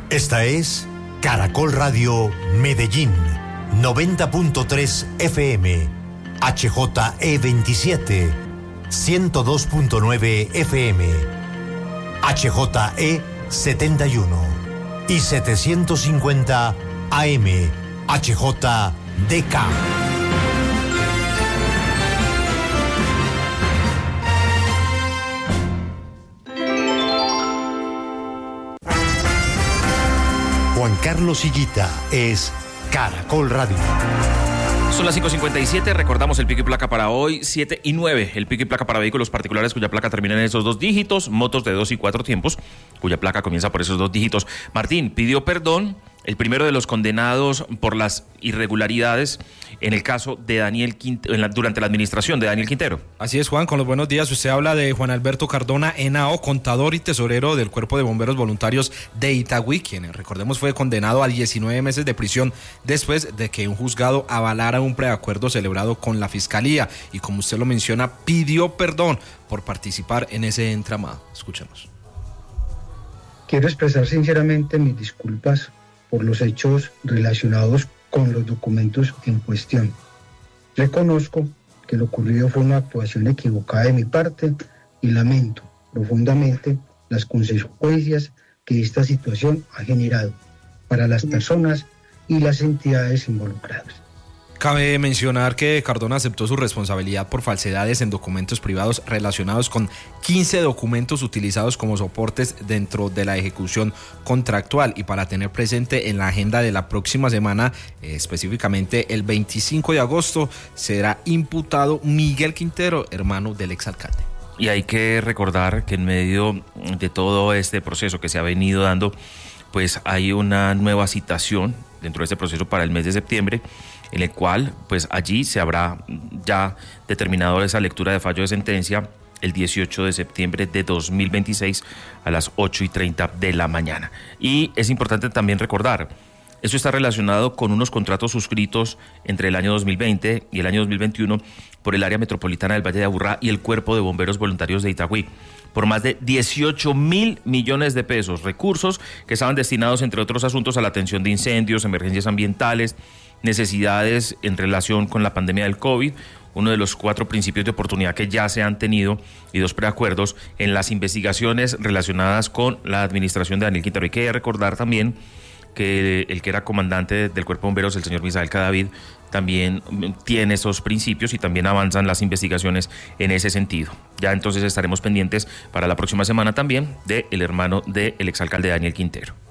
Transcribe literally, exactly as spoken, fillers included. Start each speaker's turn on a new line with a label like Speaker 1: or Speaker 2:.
Speaker 1: Esta es Caracol Radio Medellín, noventa punto tres F M, H J E veintisiete, ciento dos punto nueve F M, H J E setenta y uno y setecientos cincuenta A M, H J D K. Juan Carlos Higuita es Caracol Radio.
Speaker 2: Son las cinco cincuenta y siete, recordamos el pico y placa para hoy, siete y nueve. El pico y placa para vehículos particulares cuya placa termina en esos dos dígitos, motos de dos y cuatro tiempos, cuya placa comienza por esos dos dígitos. Martín pidió perdón, el primero de los condenados por las irregularidades en el caso de Daniel Quintero, en la, durante la administración de Daniel Quintero.
Speaker 3: Así es, Juan, con los buenos días. Usted habla de Juan Alberto Cardona Henao, contador y tesorero del Cuerpo de Bomberos Voluntarios de Itagüí, quien, recordemos, fue condenado a diecinueve meses de prisión después de que un juzgado avalara un preacuerdo celebrado con la Fiscalía y, como usted lo menciona, pidió perdón por participar en ese entramado. Escuchemos.
Speaker 4: Quiero expresar sinceramente mis disculpas por los hechos relacionados con los documentos en cuestión. Reconozco que lo ocurrido fue una actuación equivocada de mi parte y lamento profundamente las consecuencias que esta situación ha generado para las personas y las entidades involucradas.
Speaker 3: Cabe mencionar que Cardona aceptó su responsabilidad por falsedades en documentos privados relacionados con quince documentos utilizados como soportes dentro de la ejecución contractual, y para tener presente en la agenda de la próxima semana, eh, específicamente el veinticinco de agosto, será imputado Miguel Quintero, hermano del exalcalde.
Speaker 2: Y hay que recordar que en medio de todo este proceso que se ha venido dando, pues hay una nueva citación dentro de este proceso para el mes de septiembre, en el cual pues allí se habrá ya determinado esa lectura de fallo de sentencia el dieciocho de septiembre de dos mil veintiséis a las ocho y treinta de la mañana. Y es importante también recordar, esto está relacionado con unos contratos suscritos entre el año dos mil veinte y el año dos mil veintiuno por el área metropolitana del Valle de Aburrá y el Cuerpo de Bomberos Voluntarios de Itagüí, por más de dieciocho mil millones de pesos, recursos que estaban destinados, entre otros asuntos, a la atención de incendios, emergencias ambientales, necesidades en relación con la pandemia del COVID, uno de los cuatro principios de oportunidad que ya se han tenido, y dos preacuerdos en las investigaciones relacionadas con la administración de Daniel Quintero. Hay que recordar también que el que era comandante del Cuerpo de Bomberos, el señor Misael Cadavid, también tiene esos principios y también avanzan las investigaciones en ese sentido. Ya entonces estaremos pendientes para la próxima semana también del hermano del exalcalde Daniel Quintero.